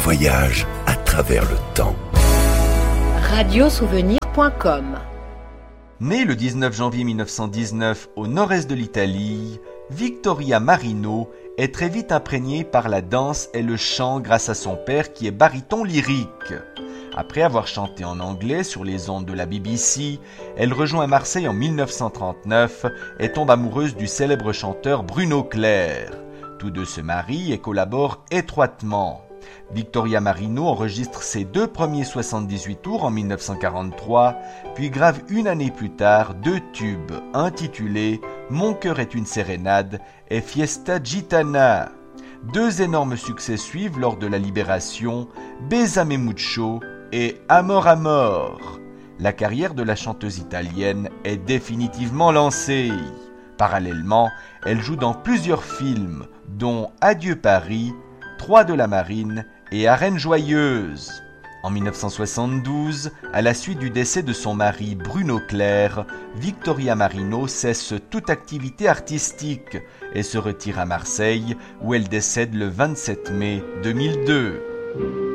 voyage à travers le temps. Radiosouvenir.com. Née le 19 janvier 1919 au nord-est de l'Italie, Vittoria Marino est très vite imprégnée par la danse et le chant grâce à son père qui est baryton lyrique. Après avoir chanté en anglais sur les ondes de la BBC, elle rejoint Marseille en 1939 et tombe amoureuse du célèbre chanteur Bruno Clerc. Tous deux se marient et collaborent étroitement. Vittoria Marino enregistre ses 2 premiers 78 tours en 1943, puis grave une année plus tard 2 tubes intitulés « Mon cœur est une sérénade » et « Fiesta Gitana ». 2 énormes succès suivent lors de la Libération, « Besame mucho » et « Amor Amor ». La carrière de la chanteuse italienne est définitivement lancée. Parallèlement, elle joue dans plusieurs films, dont Adieu Paris, 3 de la Marine et Arène Joyeuse. En 1972, à la suite du décès de son mari Bruno Clerc, Vittoria Marino cesse toute activité artistique et se retire à Marseille où elle décède le 27 mai 2002.